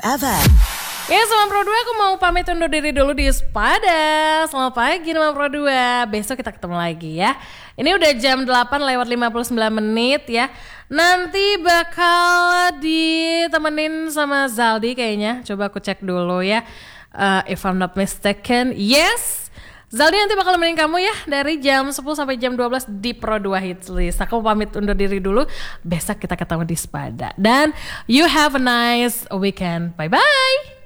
FM. Ya sama Pro 2 aku mau pamit undur diri dulu di Sepada. Selamat pagi sama Pro 2. Besok kita ketemu lagi ya. Ini udah jam 8:59 ya. Nanti bakal ditemenin sama Zaldi kayaknya. Coba aku cek dulu ya. If I'm not mistaken, yes. Zaldi nanti bakal nemenin kamu ya dari jam 10 sampai jam 12 di Pro 2 Hits List. Aku pamit undur diri dulu. Besok kita ketemu di Sepada. Dan you have a nice weekend. Bye-bye.